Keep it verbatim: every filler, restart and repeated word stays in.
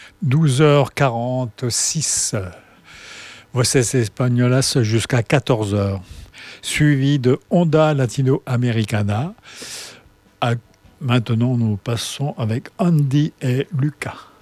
douze heures quarante-six. Voces Españolas jusqu'à quatorze heures. Suivi de Onda Latinoamericana. À- Maintenant, nous passons avec Andy et Lucas.